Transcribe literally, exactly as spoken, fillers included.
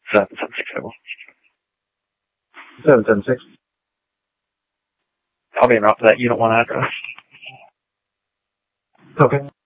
seven seven six I will. seven seven six. I'll be en route for that unit one address. Okay.